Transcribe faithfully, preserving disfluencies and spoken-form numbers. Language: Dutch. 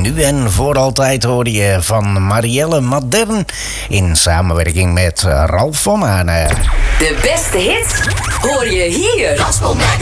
Nu en voor altijd hoorde je van Marielle Madern in samenwerking met Ralf van Manen. De beste hits hoor je hier. Gospel Magazine.